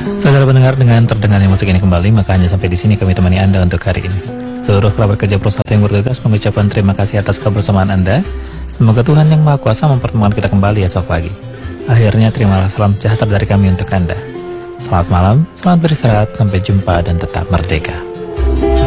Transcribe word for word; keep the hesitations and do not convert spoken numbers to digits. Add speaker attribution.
Speaker 1: Saudara pendengar, dengan terdengarnya musik ini kembali, maka hanya sampai di sini kami temani Anda untuk hari ini. Seluruh kerabat kerja Pro satu yang bertugas mengucapkan terima kasih atas kebersamaan Anda. Semoga Tuhan Yang Maha Kuasa mempertemukan kita kembali esok pagi. Akhirnya terimalah salam sejahtera dari kami untuk Anda. Selamat malam, selamat beristirahat, sampai jumpa dan tetap merdeka.